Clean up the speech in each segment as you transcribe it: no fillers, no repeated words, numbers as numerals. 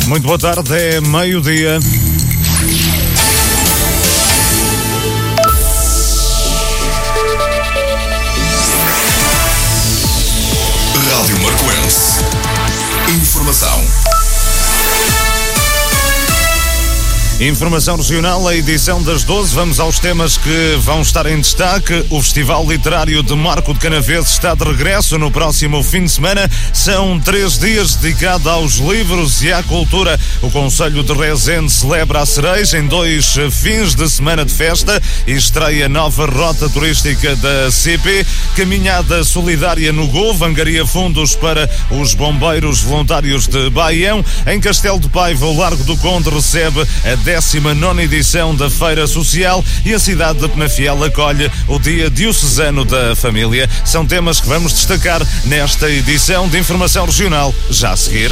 Muito boa tarde, é meio-dia. Rádio Marcoense. Informação. Informação regional, a edição das 12. Vamos aos temas que vão estar em destaque. O Festival Literário de Marco de Canaveses está de regresso no próximo fim de semana. São 3 dias dedicados aos livros e à cultura. O Concelho de Rezende celebra a cereja em 2 fins de semana de festa e estreia nova rota turística da CP. Caminhada solidária no Govo, angaria fundos para os bombeiros voluntários de Baião. Em Castelo de Paiva, o Largo do Conde recebe a 19ª edição da Feira Social e a cidade de Penafiel acolhe o Dia Diocesano da Família. São temas que vamos destacar nesta edição de Informação Regional. Já a seguir.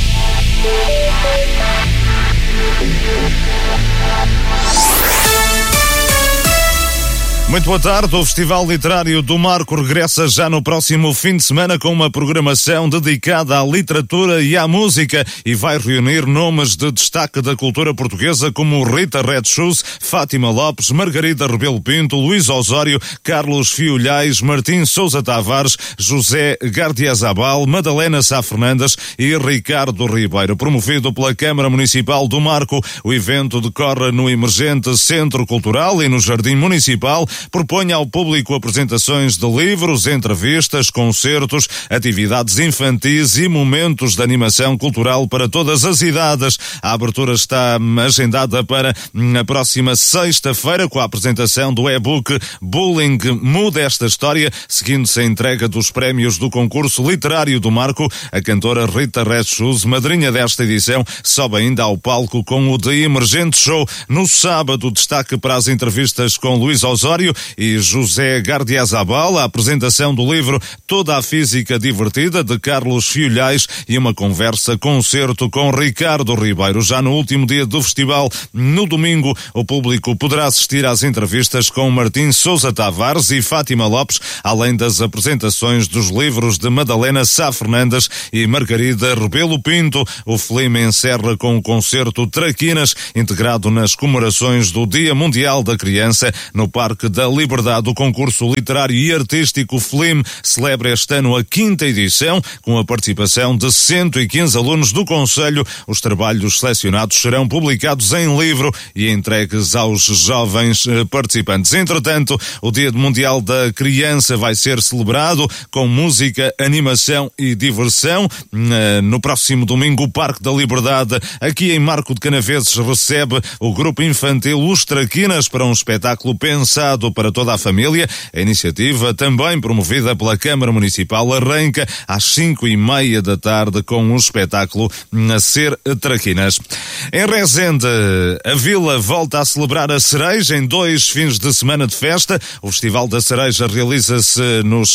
Muito boa tarde. O Festival Literário do Marco regressa já no próximo fim de semana com uma programação dedicada à literatura e à música e vai reunir nomes de destaque da cultura portuguesa como Rita Red Shoes, Fátima Lopes, Margarida Rebelo Pinto, Luís Osório, Carlos Fiolhais, Martim Sousa Tavares, José Gardiazabal, Madalena Sá Fernandes e Ricardo Ribeiro. Promovido pela Câmara Municipal do Marco, o evento decorre no emergente Centro Cultural e no Jardim Municipal. Propõe ao público apresentações de livros, entrevistas, concertos, atividades infantis e momentos de animação cultural para todas as idades. A abertura está agendada para a próxima sexta-feira com a apresentação do e-book Bullying Muda Esta História, seguindo-se a entrega dos prémios do concurso literário do Marco. A cantora Rita Red Shoes, madrinha desta edição, sobe ainda ao palco com o The Emergente Show. No sábado, destaque para as entrevistas com Luís Osório e José Gardiazabal, a apresentação do livro Toda a Física Divertida, de Carlos Fiolhais, e uma conversa-concerto com Ricardo Ribeiro. Já no último dia do festival, no domingo, o público poderá assistir às entrevistas com Martim Sousa Tavares e Fátima Lopes, além das apresentações dos livros de Madalena Sá Fernandes e Margarida Rebelo Pinto. O FLIM encerra com o concerto Traquinas, integrado nas comemorações do Dia Mundial da Criança, no Parque da Liberdade. O concurso literário e artístico FLIM celebra este ano a 5ª edição, com a participação de 115 alunos do Concelho. Os trabalhos selecionados serão publicados em livro e entregues aos jovens participantes. Entretanto, o Dia Mundial da Criança vai ser celebrado com música, animação e diversão. No próximo domingo, o Parque da Liberdade, aqui em Marco de Canaveses, recebe o grupo infantil Os Traquinas para um espetáculo pensado para toda a família. A iniciativa, também promovida pela Câmara Municipal, arranca às 5:30 da tarde com um espetáculo a ser Traquinas. Em Rezende, a Vila volta a celebrar a cereja em 2 fins de semana de festa. O Festival da Cereja realiza-se nos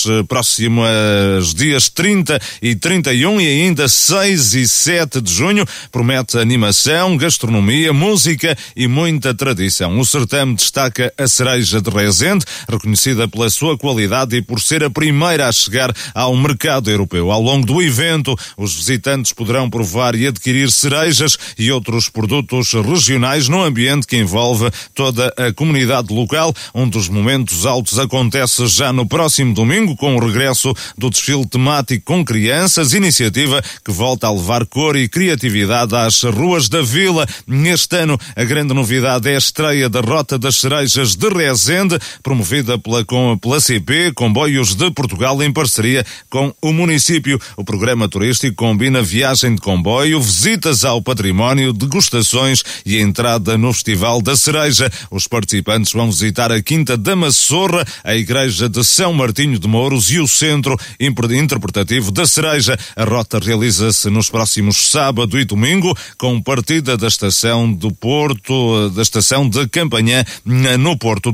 próximos dias 30 e 31 e ainda 6 e 7 de junho. Promete animação, gastronomia, música e muita tradição. O certame destaca a cereja de Rezende, reconhecida pela sua qualidade e por ser a primeira a chegar ao mercado europeu. Ao longo do evento, os visitantes poderão provar e adquirir cerejas e outros produtos regionais no ambiente que envolve toda a comunidade local. Um dos momentos altos acontece já no próximo domingo, com o regresso do desfile temático com crianças, iniciativa que volta a levar cor e criatividade às ruas da Vila. Neste ano, a grande novidade é a estreia da Rota das Cerejas de Rezende, promovida pela CP, Comboios de Portugal, em parceria com o município. O programa turístico combina viagem de comboio, visitas ao património, degustações e entrada no Festival da Cereja. Os participantes vão visitar a Quinta da Massorra, a Igreja de São Martinho de Mouros e o Centro Interpretativo da Cereja. A rota realiza-se nos próximos sábado e domingo, com partida da estação do Porto, da estação de Campanhã, no Porto. Durante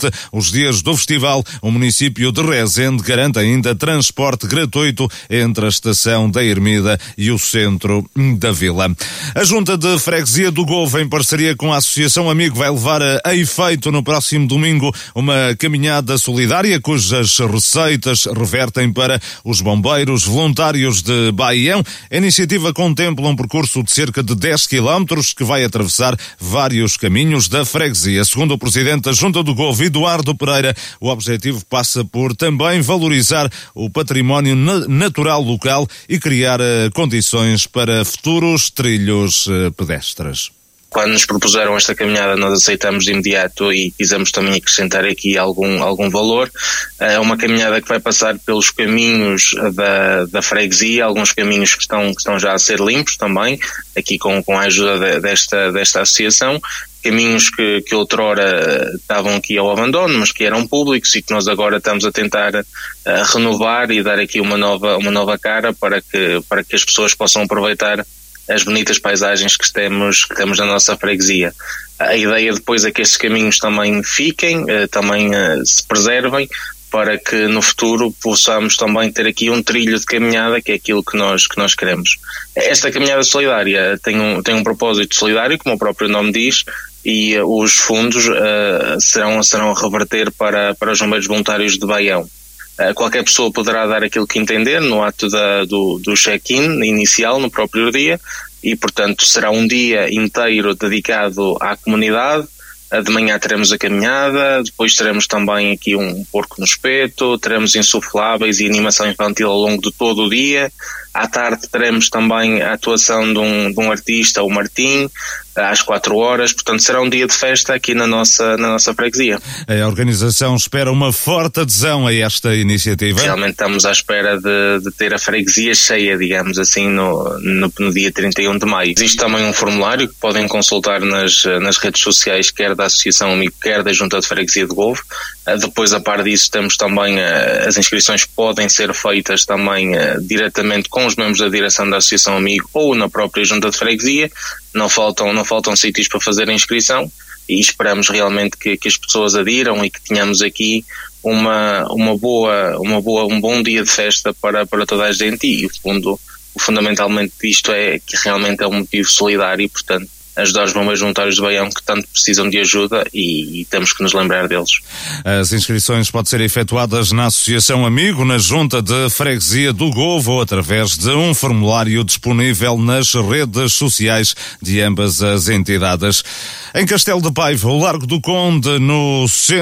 durante os dias do festival, o município de Rezende garante ainda transporte gratuito entre a estação da Ermida e o centro da vila. A Junta de Freguesia do Govo, em parceria com a Associação Amigo, vai levar a efeito no próximo domingo uma caminhada solidária cujas receitas revertem para os bombeiros voluntários de Baião. A iniciativa contempla um percurso de cerca de 10 quilómetros que vai atravessar vários caminhos da freguesia. Segundo o presidente da Junta do Govo, Eduardo Pereira, o objetivo passa por também valorizar o património natural local e criar condições para futuros trilhos pedestres. Quando nos propuseram esta caminhada, nós aceitamos de imediato e quisemos também acrescentar aqui algum valor. É uma caminhada que vai passar pelos caminhos da freguesia, alguns caminhos que estão já a ser limpos também, aqui com a ajuda desta associação. Caminhos que outrora estavam aqui ao abandono, mas que eram públicos e que nós agora estamos a tentar renovar e dar aqui uma nova cara para que as pessoas possam aproveitar as bonitas paisagens que temos na nossa freguesia. A ideia depois é que estes caminhos também fiquem, também se preservem, para que no futuro possamos também ter aqui um trilho de caminhada, que é aquilo que nós queremos. Esta caminhada solidária tem um propósito solidário, como o próprio nome diz, e os fundos serão a reverter para os bombeiros voluntários de Baião. Qualquer pessoa poderá dar aquilo que entender no ato do check-in inicial, no próprio dia, e portanto será um dia inteiro dedicado à comunidade. De manhã teremos a caminhada, depois teremos também aqui um porco no espeto, teremos insufláveis e animação infantil ao longo de todo o dia. À tarde teremos também a atuação de um artista, o Martim, às 4 horas, portanto será um dia de festa aqui na nossa freguesia. A organização espera uma forte adesão a esta iniciativa. Realmente estamos à espera de ter a freguesia cheia, digamos assim, no dia 31 de maio. Existe também um formulário que podem consultar nas redes sociais, quer da Associação Amigo, quer da Junta de Freguesia de Govo. Depois, a par disso, temos também as inscrições podem ser feitas também diretamente com os membros da direção da Associação Amigo ou na própria Junta de Freguesia. Não faltam sítios para fazer a inscrição e esperamos realmente que as pessoas adiram e que tenhamos aqui um bom dia de festa para toda a gente e fundamentalmente isto é que realmente é um motivo solidário e, portanto, ajudar os bombeiros voluntários de Baião que tanto precisam de ajuda e temos que nos lembrar deles. As inscrições podem ser efetuadas na Associação Amigo, na Junta de Freguesia do Govo ou através de um formulário disponível nas redes sociais de ambas as entidades. Em Castelo de Paiva, o Largo do Conde, no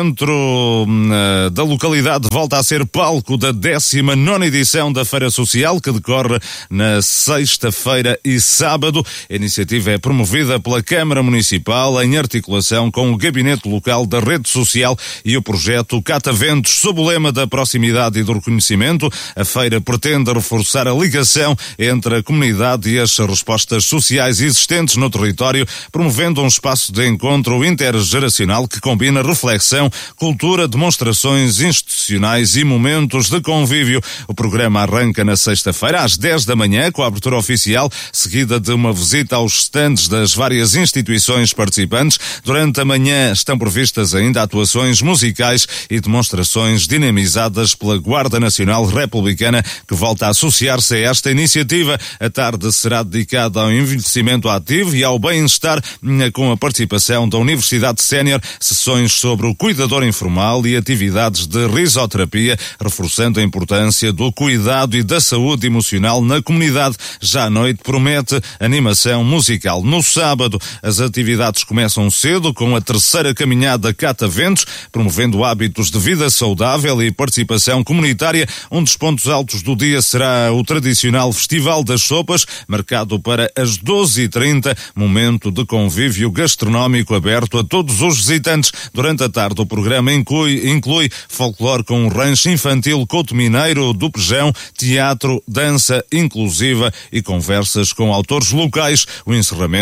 centro da localidade, volta a ser palco da 19ª edição da Feira Social, que decorre na sexta-feira e sábado. A iniciativa é promovida pela Câmara Municipal em articulação com o Gabinete Local da Rede Social e o projeto Cataventos. Sob o lema da proximidade e do reconhecimento, a feira pretende reforçar a ligação entre a comunidade e as respostas sociais existentes no território, promovendo um espaço de encontro intergeracional que combina reflexão, cultura, demonstrações institucionais e momentos de convívio. O programa arranca na sexta-feira às 10 da manhã com a abertura oficial, seguida de uma visita aos stands das várias instituições participantes. Durante a manhã estão previstas ainda atuações musicais e demonstrações dinamizadas pela Guarda Nacional Republicana, que volta a associar-se a esta iniciativa. A tarde será dedicada ao envelhecimento ativo e ao bem-estar, com a participação da Universidade Sénior, sessões sobre o cuidador informal e atividades de risoterapia, reforçando a importância do cuidado e da saúde emocional na comunidade. Já à noite promete animação musical. No sábado, as atividades começam cedo com a terceira caminhada Cataventos, promovendo hábitos de vida saudável e participação comunitária. Um dos pontos altos do dia será o tradicional Festival das Sopas, marcado para as 12h30, momento de convívio gastronómico aberto a todos os visitantes. Durante a tarde, o programa inclui folclore com um rancho infantil Couto Mineiro do Pejão, teatro, dança inclusiva e conversas com autores locais. O encerramento da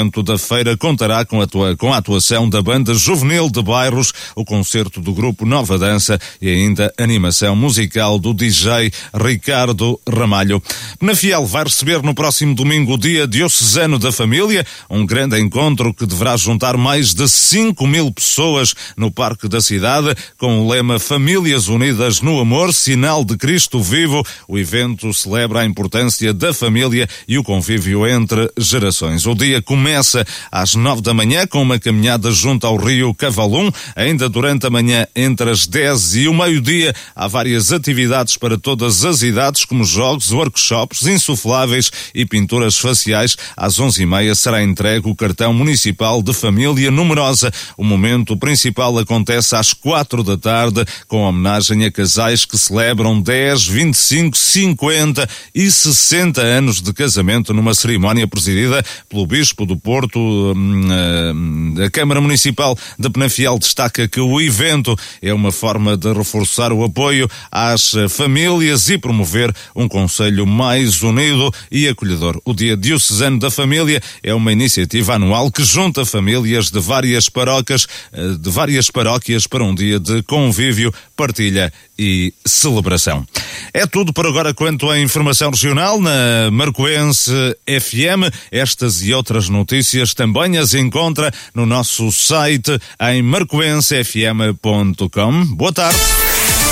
quinta-feira contará com a atuação da Banda Juvenil de Bairros, o concerto do grupo Nova Dança e ainda animação musical do DJ Ricardo Ramalho. Penafiel vai receber no próximo domingo o Dia Diocesano da Família, um grande encontro que deverá juntar mais de 5.000 pessoas no Parque da Cidade, com o lema Famílias Unidas no Amor, sinal de Cristo vivo. O evento celebra a importância da família e o convívio entre gerações. O dia começa às 9 da manhã com uma caminhada junto ao rio Cavalum. Ainda durante a manhã, entre as 10 e o meio-dia, há várias atividades para todas as idades, como jogos, workshops, insufláveis e pinturas faciais. Às 11h30 será entregue o cartão municipal de família numerosa. O momento principal acontece às 4 da tarde, com homenagem a casais que celebram 10, 25, 50 e 60 anos de casamento numa cerimónia presidida pelo Bispo do Porto. A Câmara Municipal de Penafiel destaca que o evento é uma forma de reforçar o apoio às famílias e promover um concelho mais unido e acolhedor. O Dia Diocesano da Família é uma iniciativa anual que junta famílias de várias paróquias para um dia de convívio, partilha e celebração. É tudo por agora quanto à informação regional na Marcoense FM. Estas e outras notícias também as encontra no nosso site em marcoensefm.com. Boa tarde.